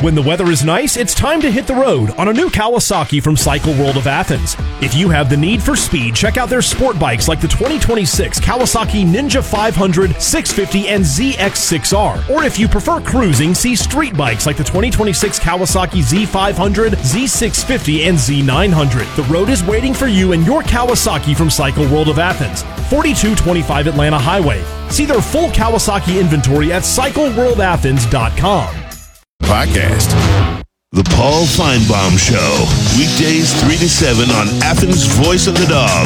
When the weather is nice, it's time to hit the road on a new Kawasaki from Cycle World of Athens. If you have the need for speed, check out their sport bikes like the 2026 Kawasaki Ninja 500, 650, and ZX6R. Or if you prefer cruising, see street bikes like the 2026 Kawasaki Z500, Z650, and Z900. The road is waiting for you and your Kawasaki from Cycle World of Athens, 4225 Atlanta Highway. See their full Kawasaki inventory at CycleWorldAthens.com. Podcast. The Paul Feinbaum Show. Weekdays 3 to 7 on Athens' Voice of the Dog.